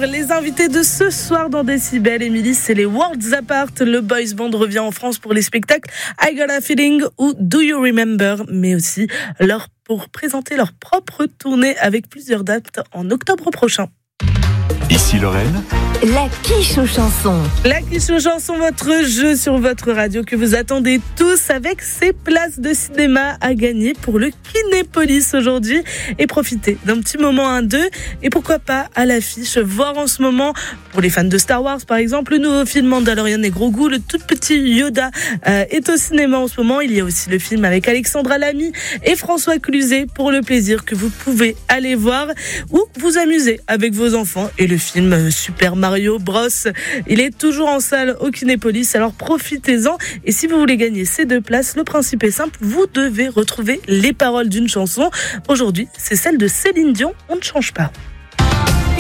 Les invités de ce soir dans Décibel, Émilie, c'est les Worlds Apart. Le boys band revient en France pour les spectacles I Got a Feeling ou Do You Remember, mais aussi pour présenter leur propre tournée avec plusieurs dates en octobre prochain. Ici Lorraine. La quiche aux chansons. La quiche aux chansons, votre jeu sur votre radio que vous attendez tous avec ces places de cinéma à gagner pour le Kinépolis aujourd'hui. Et profitez d'un petit moment 1-2 et pourquoi pas à l'affiche voir en ce moment, pour les fans de Star Wars par exemple, le nouveau film Mandalorian et Grogu, le tout petit Yoda est au cinéma en ce moment. Il y a aussi le film avec Alexandra Lamy et François Cluzet pour le plaisir que vous pouvez aller voir ou vous amuser avec vos enfants. Et le film Super Mario Bros, il est toujours en salle au Kinépolis, alors profitez-en. Et si vous voulez gagner ces 2 places, le principe est simple, vous devez retrouver les paroles d'une chanson. Aujourd'hui, c'est celle de Céline Dion, On ne change pas.